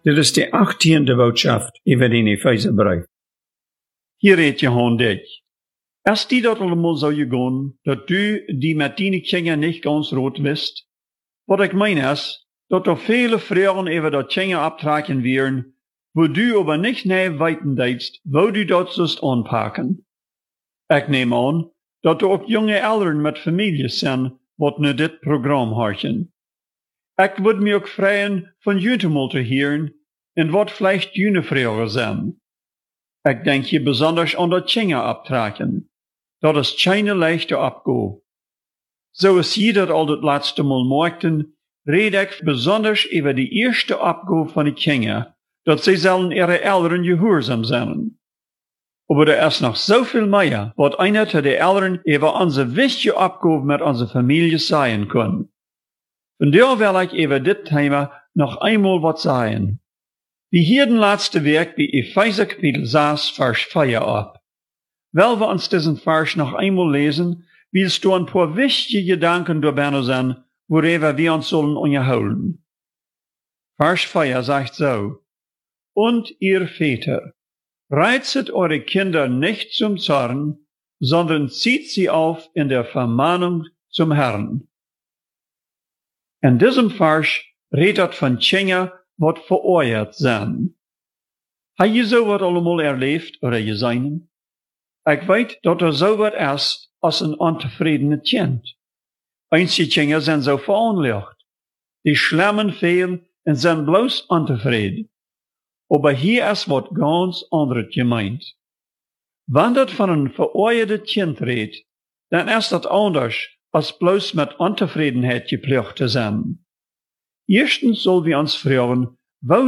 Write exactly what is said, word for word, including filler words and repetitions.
Dit is de achttiende boodschap über den Epheserbrief. Hier redt Johann dich. Erst die dat allemaal zou je gaan, dat du die met die kinderen niet ganz rot wist. Wat ik meen is, dat er viele Frauen über dat kinderen abtragen werden, wo du aber nicht näher weiten deitst, wo du dat sollst anpacken. Ik neem aan, dat er ook junge Eltern met families zijn, wat nu dit programma harten. Ik would me ook vrijen van jullie mal te horen, en wat vielleicht jullie vragen zijn. Ik denk hier besonders aan dat kinderen abtragen. Dat is keine leichte Abgabe. Zoals je dat al het laatste Mal merkten, red ik besonders über die eerste Abgabe van die kinderen, dat zij zullen ihre Eltern gehoorzaam zijn. Aber er ist noch so viel mehr, wat einer der Eltern über unsere wichtige Abgabe mit unserer Familie sein kann. Von der will ich über dit Thema noch einmal was sagen. Die hier den letzte Werk bei Epheser Kapitel sechs, Vers vier ab. Weil wir uns diesen Vers noch einmal lesen, willst du ein paar wichtige Gedanken dabei sein, worüber wir uns sollen unterhalten. Vers vier sagt so: Und ihr Väter, reizet eure Kinder nicht zum Zorn, sondern zieht sie auf in der Vermahnung zum Herrn. In diesem Vers redet von Kindern, wat veroordeeld zijn. Heb je zo wat allemaal erleefd oder gesehen? Ik weet dat er zo wat is als een ontevredene kind. Einige kinderen zijn zo veranlagt. Die schlemmen veel en zijn bloos ontevreden. Aber hier is wat ganz anderes gemeint. Wanneer dat van een veroordeelde kind redt, dan is dat anders als bloos met ontevredenheid gepleegd te zijn. Erstens sollen wir uns fragen, wo